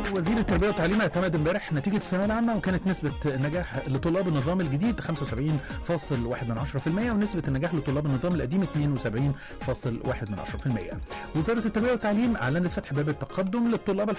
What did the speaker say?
وزير التربية والتعليم اعتمد امبارح نتيجة الثانوية العامة، وكانت نسبة النجاح لطلاب النظام الجديد 75.1%، ونسبة النجاح لطلاب النظام القديم 72.1%. وزارة التربية والتعليم أعلنت فتح باب التقدم للطلاب